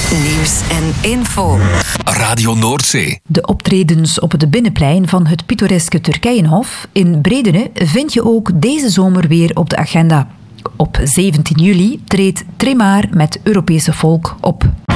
Nieuws en info. Radio Noordzee. De optredens op het binnenplein van het pittoreske Turkijenhof in Bredene vind je ook deze zomer weer op de agenda. Op 17 juli treedt Tremar met Europese Folk op.